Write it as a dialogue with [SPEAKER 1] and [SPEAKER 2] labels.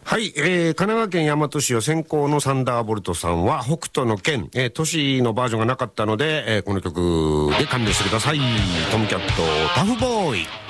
[SPEAKER 1] はい、神奈川県大和市を先行のサンダーボルトさんは北斗の拳、都市のバージョンがなかったので、この曲で勘弁してください。トムキャットタフボーイ。